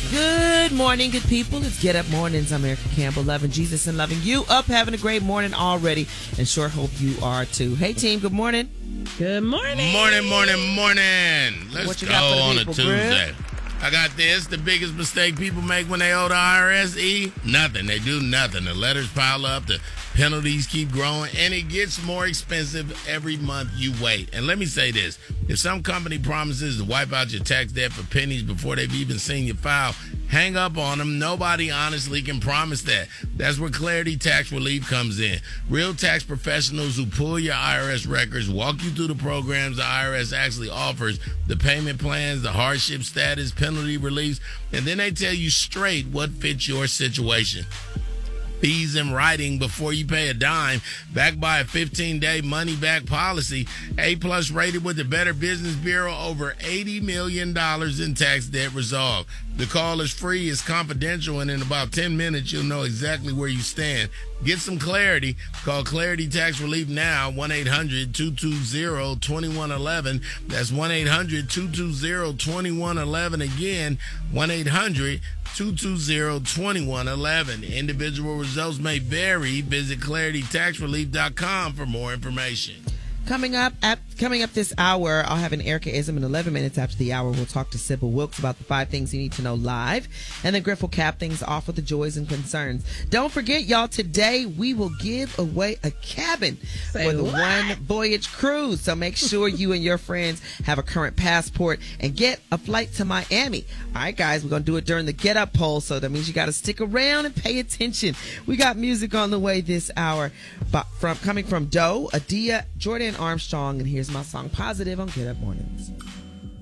Good morning, good people. It's Get Up Mornings. I'm Erica Campbell, loving Jesus and loving you. Up, having a great morning already, and sure hope you are too. Hey, team, good morning. Good morning. Morning. Let's go on a Tuesday. I got this. The biggest mistake people make when they owe the IRS, nothing. They do nothing. The letters pile up, the penalties keep growing, and it gets more expensive every month you wait. And let me say this. If some company promises to wipe out your tax debt for pennies before they've even seen your file, hang up on them. Nobody honestly can promise that. That's where Clarity Tax Relief comes in. Real tax professionals who pull your IRS records, walk you through the programs the IRS actually offers, the payment plans, the hardship status, penalty reliefs, and then they tell you straight what fits your situation. Fees in writing before you pay a dime, backed by a 15-day money-back policy, A-plus rated with the Better Business Bureau, over $80 million in tax debt resolved. The call is free, it's confidential, and in about 10 minutes, you'll know exactly where you stand. Get some clarity. Call Clarity Tax Relief now, 1-800-220-2111. That's 1-800-220-2111. Again, 1-800-220-2111. Individual results may vary. Visit claritytaxrelief.com for more information. Coming up this hour, I'll have an Erica Ism in 11 minutes after the hour. We'll talk to Sybil Wilkes about the 5 things you need to know live. And then Griff will cap things off with the joys and concerns. Don't forget, y'all, today we will give away a cabin for the One Voyage cruise. So make sure you and your friends have a current passport and get a flight to Miami. All right, guys, we're going to do it during the Get Up poll. So that means you got to stick around and pay attention. We got music on the way this hour coming from Doe, Adia, Jordan Armstrong, and here's my song Positive on Get Up Mornings.